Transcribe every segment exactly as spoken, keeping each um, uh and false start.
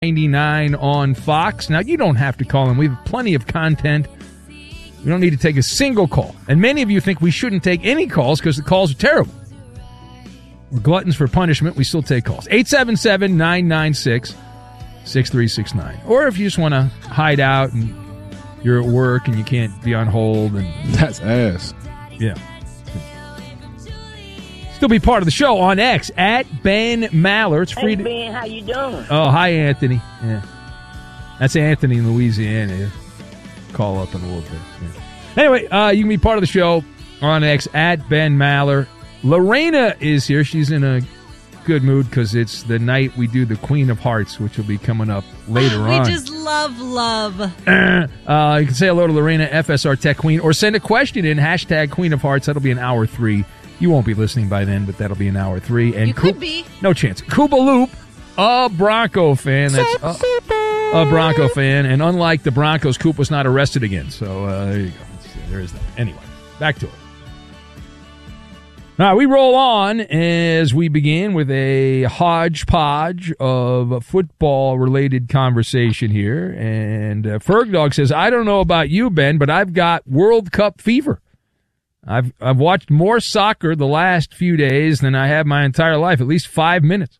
ninety-nine on Fox. Now, you don't have to call in. We have plenty of content. We don't need to take a single call. And many of you think we shouldn't take any calls because the calls are terrible. We're gluttons for punishment. We still take calls. eight seven seven, nine nine six, six three six nine. Or if you just want to hide out and you're at work and you can't be on hold. And That's ass. Yeah. Still be part of the show on X at Ben Maller. It's free. Hey, to... Ben, how you doing? Oh, hi, Anthony. Yeah, that's Anthony in Louisiana. Call up in a little bit. Yeah. Anyway, uh, you can be part of the show on X at Ben Maller. Lorena is here. She's in a good mood because it's the night we do the Queen of Hearts, which will be coming up later we on. We just love love. Uh, you can say hello to Lorena, F S R Tech Queen, or send a question in hashtag Queen of Hearts. That'll be an hour three. You won't be listening by then, but that'll be an hour three. And you could be. No chance. Cuba Loop, a Bronco fan. That's a, a Bronco fan. And unlike the Broncos, Coop was not arrested again. So uh, there you go. There is that. Anyway, back to it. All right, we roll on as we begin with a hodgepodge of football-related conversation here. And uh, Fergdog says, I don't know about you, Ben, but I've got World Cup fever. I've I've watched more soccer the last few days than I have my entire life, at least five minutes.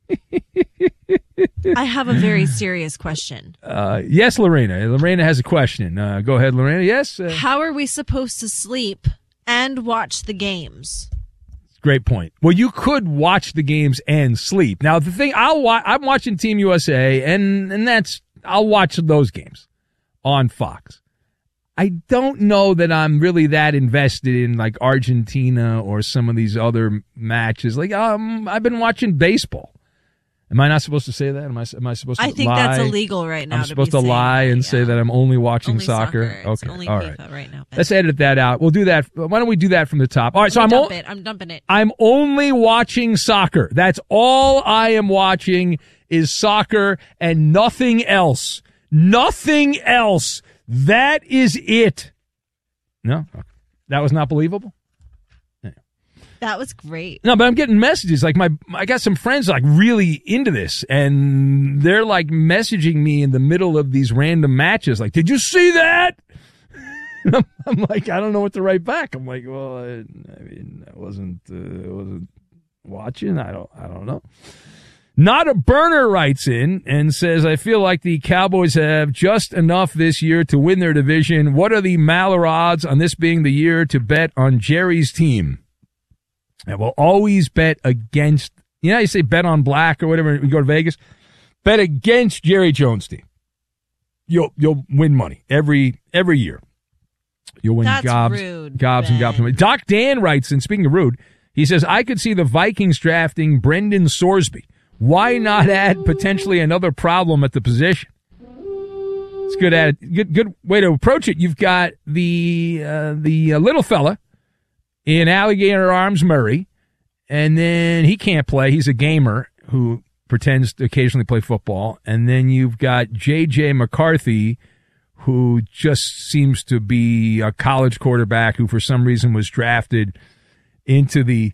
I have a very serious question. Uh, yes, Lorena. Lorena has a question. Uh, go ahead, Lorena. Yes? Uh, How are we supposed to sleep and watch the games? Great point. Well, you could watch the games and sleep. Now, the thing, I'll wa- I'm watching Team U S A, and, and that's, I'll watch those games on Fox. I don't know that I'm really that invested in like Argentina or some of these other matches. Like, um, I've been watching baseball. Am I not supposed to say that? Am I? Am I supposed to? I think lie? that's illegal right now. I'm to supposed be to lie that, and yeah. say that I'm only watching only soccer. soccer. It's Okay, only all FIFA right. right now. Let's edit that out. We'll do that. Why don't we do that from the top? All right. So I'm. Dump o- it. I'm dumping it. I'm only watching soccer. That's all I am watching is soccer and nothing else. Nothing else. That is it. No, that was not believable. Yeah. That was great. No, but I'm getting messages. Like my, I got some friends like really into this, and they're like messaging me in the middle of these random matches. Like, did you see that? I'm like, I don't know what to write back. I'm like, well, I, I mean, I wasn't, uh, wasn't watching. I don't, I don't know. Not a Burner writes in and says, I feel like the Cowboys have just enough this year to win their division. What are the Maller odds on this being the year to bet on Jerry's team? I will always bet against, you know, you say bet on black or whatever, you go to Vegas, bet against Jerry Jones' team. You'll, you'll win money every, every year. You'll win That's gobs, rude, gobs Ben. and gobs of money. Doc Dan writes in, speaking of rude, he says, I could see the Vikings drafting Brendan Sorsby. Why not add potentially another problem at the position? It's good at good good way to approach it. You've got the uh, the uh, little fella in Alligator Arms Murray, and then he can't play. He's a gamer who pretends to occasionally play football. And then you've got J J McCarthy, who just seems to be a college quarterback who for some reason was drafted into the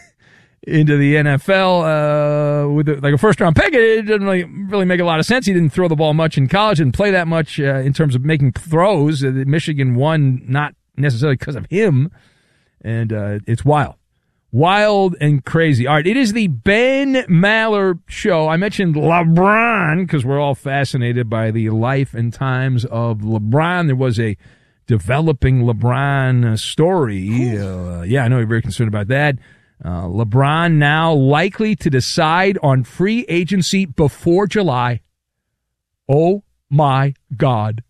into the N F L uh, with a, like a first-round pick. It didn't really, really make a lot of sense. He didn't throw the ball much in college, didn't play that much uh, in terms of making throws. Uh, Michigan won not necessarily because of him, and uh, it's wild. Wild and crazy. All right, it is the Ben Maller Show. I mentioned LeBron because we're all fascinated by the life and times of LeBron. There was a developing LeBron story. Uh, yeah, I know you're very concerned about that. Uh, LeBron now likely to decide on free agency before July. Oh, my God.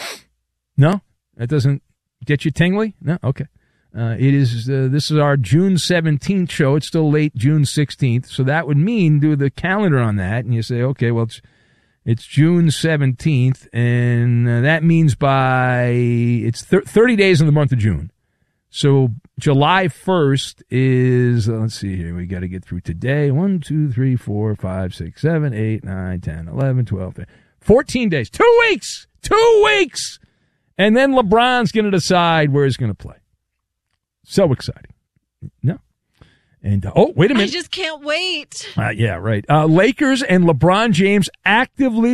No? That doesn't get you tingly? No? Okay. Uh, it is, uh, this is our June seventeenth show. It's still late June sixteenth. So that would mean do the calendar on that. And you say, okay, well, it's, it's June seventeenth. And uh, that means by, it's thir- thirty days in the month of June. So July first is, uh, let's see here, we got to get through today. one, two, three, four, five, six, seven, eight, nine, ten, eleven, twelve, thirteen, fourteen days. Two weeks! Two weeks! And then LeBron's going to decide where he's going to play. So exciting. No. And, uh, oh, wait a I minute. just can't wait. Uh, yeah, right. Uh, Lakers and LeBron James actively